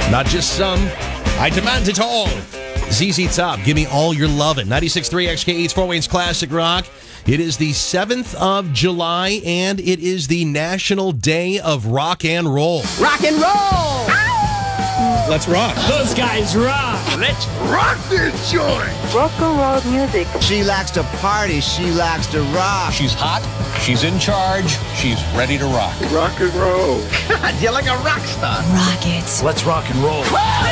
Not just some. I demand it all. ZZ Top, give me all your lovin'. 96.3 XK8's Fort Wayne's Classic Rock. It is the 7th of July, and it is the National Day of Rock and Roll. Rock and roll! Let's rock. Those guys rock. Let's rock this joint. Rock and roll music. She likes to party. She likes to rock. She's hot. She's in charge. She's ready to rock. Rock and roll. You're like a rock star. Rock it. Let's rock and roll.